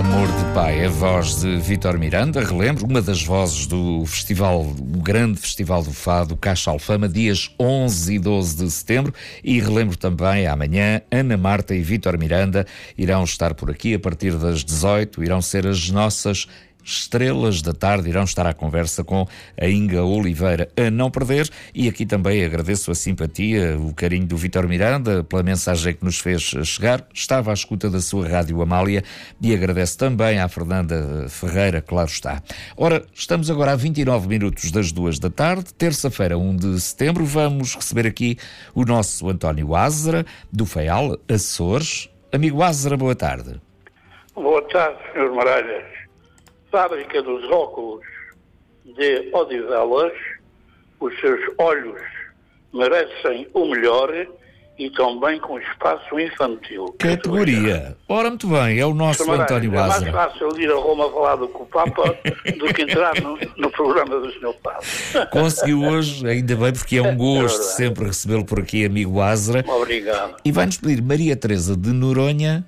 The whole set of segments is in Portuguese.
Amor de Pai, a voz de Vítor Miranda, relembro, uma das vozes do festival, o grande Festival do Fado, Caixa Alfama, dias 11 e 12 de setembro, e relembro também, amanhã, Ana Marta e Vítor Miranda irão estar por aqui a partir das 18, irão ser as nossas estrelas da tarde, irão estar à conversa com a Inga Oliveira, a não perder. E aqui também agradeço a simpatia, o carinho do Vítor Miranda pela mensagem que nos fez chegar. Estava à escuta da sua Rádio Amália e agradeço também à Fernanda Ferreira, claro está. Ora, estamos agora a 29 minutos das 2 da tarde, terça-feira, 1 de setembro. Vamos receber aqui o nosso António Ázara, do FEAL Açores. Amigo Ázara, boa tarde. Boa tarde, Sr. Maralhas. Fábrica dos óculos de Odivelas, os seus olhos merecem o melhor e também com espaço infantil. Categoria. Ora, muito bem, é o nosso António Ázara. É mais fácil ir a Roma falar com o Papa do que entrar no programa do Sr. Padre. Conseguiu hoje, ainda bem, porque é um gosto sempre recebê-lo por aqui, amigo Ázara. Obrigado. E vai-nos pedir Maria Teresa de Noronha.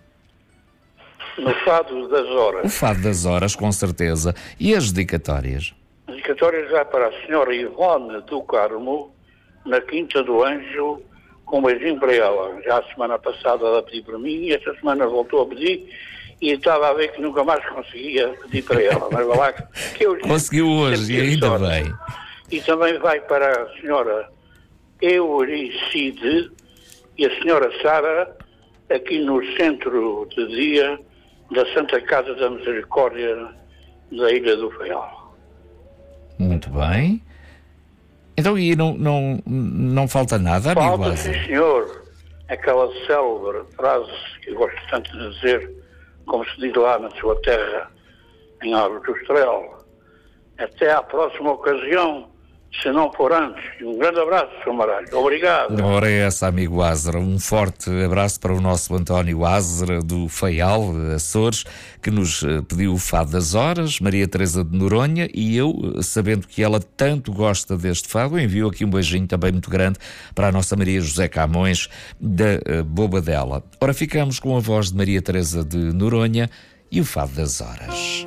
No Fado das Horas. O Fado das Horas, com certeza. E as dedicatórias? As dedicatórias vai para a senhora Ivone do Carmo, na Quinta do Anjo, com um beijinho para ela. Já a semana passada ela pediu para mim e esta semana voltou a pedir e estava a ver que nunca mais conseguia pedir para ela. Mas vai lá que eu conseguiu hoje e ainda sorte. Bem. E também vai para a senhora Euricide e a senhora Sara, aqui no centro de dia da Santa Casa da Misericórdia da Ilha do Faial. Muito bem. Então, e não falta nada, amigo Falta, sim, senhor. Aquela célebre frase que eu gosto tanto de dizer, como se diz lá na sua terra, em Árvore do Estrela. Até à próxima ocasião, se não for antes. Um grande abraço, Sr. Maralho. Obrigado. Ora é essa, amigo Ázara. Um forte abraço para o nosso António Ázara, do FEAL Açores, que nos pediu o Fado das Horas, Maria Teresa de Noronha, e eu, sabendo que ela tanto gosta deste fado, envio aqui um beijinho também muito grande para a nossa Maria José Camões, da Bobadela. Ora, ficamos com a voz de Maria Teresa de Noronha e o Fado das Horas.